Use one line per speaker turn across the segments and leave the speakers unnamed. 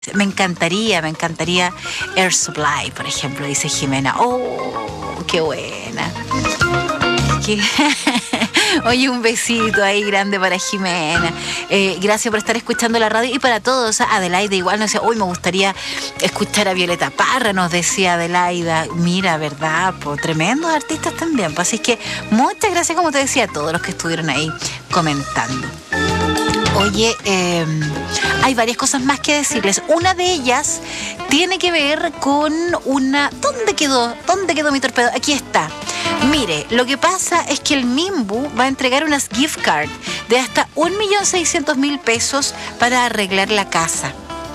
Me encantaría Air Supply, por ejemplo, dice Jimena. ¡Oh, qué buena! Oye, un besito ahí grande para Jimena. Gracias por estar escuchando la radio y para todos. Adelaida igual nos decía, hoy me gustaría escuchar a Violeta Parra, nos decía Adelaida. Mira, ¿verdad? Pues tremendos artistas también. Pues así es que muchas gracias, como te decía, a todos los que estuvieron ahí comentando. Oye, hay varias cosas más que decirles. Una de ellas tiene que ver con una... ¿Dónde quedó mi torpedo? Aquí está. Mire, lo que pasa es que el MIMBU va a entregar unas gift cards de hasta 1.600.000 pesos para arreglar la casa.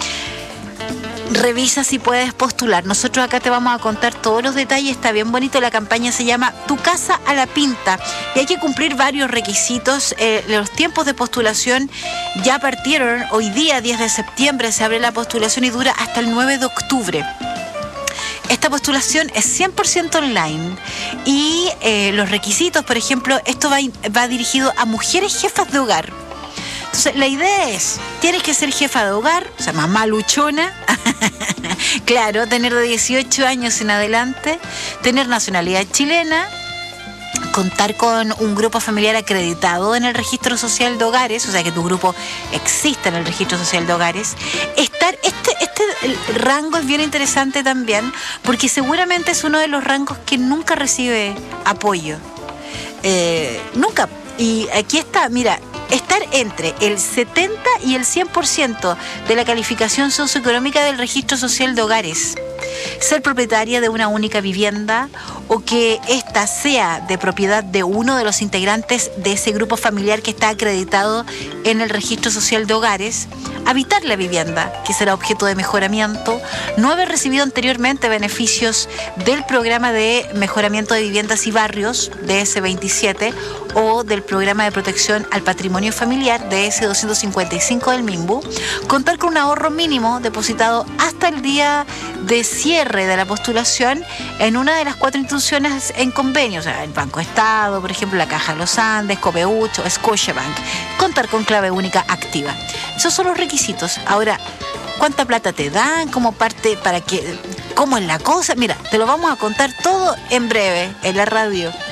Revisa si puedes postular. Nosotros acá te vamos a contar todos los detalles. Está bien bonito. La campaña se llama Tu Casa a la Pinta y hay que cumplir varios requisitos. Los tiempos de postulación ya partieron. Hoy día, 10 de septiembre, se abre la postulación y dura hasta el 9 de octubre. Esta postulación es 100% online y los requisitos, por ejemplo, esto va dirigido a mujeres jefas de hogar. Entonces, la idea es, tienes que ser jefa de hogar, o sea, mamá luchona, claro, tener de 18 años en adelante, tener nacionalidad chilena, contar con un grupo familiar acreditado en el registro social de hogares, o sea que tu grupo exista en el registro social de hogares. El rango es bien interesante también, porque seguramente es uno de los rangos que nunca recibe apoyo. Nunca. Y aquí está, mira, estar entre el 70 y el 100% de la calificación socioeconómica del registro social de hogares. Ser propietaria de una única vivienda o que ésta sea de propiedad de uno de los integrantes de ese grupo familiar que está acreditado en el registro social de hogares, habitar la vivienda, que será objeto de mejoramiento, no haber recibido anteriormente beneficios del programa de mejoramiento de viviendas y barrios DS27 o del programa de protección al patrimonio familiar DS255 del MIMBU, contar con un ahorro mínimo depositado hasta el día de cierre de la postulación en una de las 4 instituciones en convenio, o sea, el Banco Estado, por ejemplo, la Caja de los Andes, Copeuch o Scotiabank, contar con clave única activa. Esos son los requisitos. Ahora, ¿cuánta plata te dan? ¿Cómo parte para que... ¿Cómo es la cosa? Mira, te lo vamos a contar todo en breve en la radio.